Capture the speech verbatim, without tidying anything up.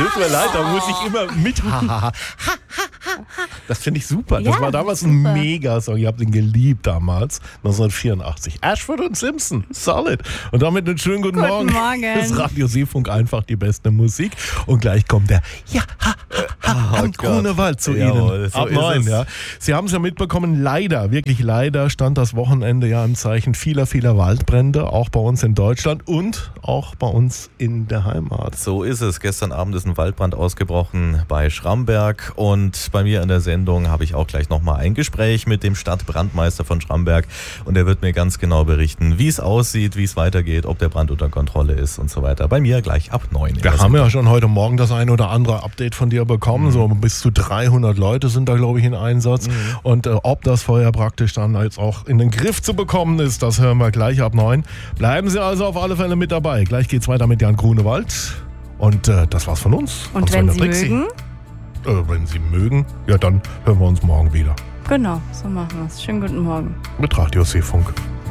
Tut mir leid, da muss ich immer mit. Das finde ich super. Das Ja, war damals super. ein Mega-Song. Ich habe den geliebt damals, neunzehnhundertvierundachtzig. Ashford und Simpson, solid. Und damit einen schönen guten, Guten Morgen. Morgen. Das ist Radio Seefunk, einfach die beste Musik. Und gleich kommt der Ja, ha, ha, ha, Oh am Gott. Grunewald zu Jawohl, Ihnen. so Ab ist neun, es. ja. Sie haben es ja mitbekommen, leider, wirklich leider stand das Wochenende ja im Zeichen vieler, vieler Waldbrände, auch bei uns in Deutschland und auch bei uns in der Heimat. So ist es. Gestern Abend ist ein Waldbrand ausgebrochen bei Schramberg und bei mir in der Sendung habe ich auch gleich nochmal ein Gespräch mit dem Stadtbrandmeister von Schramberg und er wird mir ganz genau berichten, wie es aussieht, wie es weitergeht, ob der Brand unter Kontrolle ist und so weiter. Bei mir gleich ab neun. Wir haben ja schon heute Morgen das ein oder andere Update von dir bekommen. Mhm. So bis zu dreihundert Leute sind da, glaube ich, in Einsatz. Mhm. Und äh, ob das Feuer praktisch dann jetzt auch in den Griff zu bekommen ist, das hören wir gleich ab neun. Bleiben Sie also auf alle Fälle mit dabei. Gleich geht's weiter mit Jan Grunewald. Und äh, das war's von uns. Und Von wenn Sven Sie Trixi. mögen, Äh, wenn Sie mögen, ja, dann hören wir uns morgen wieder. genau, so machen wir es. Schönen guten Morgen. Mit Radio Seefunk.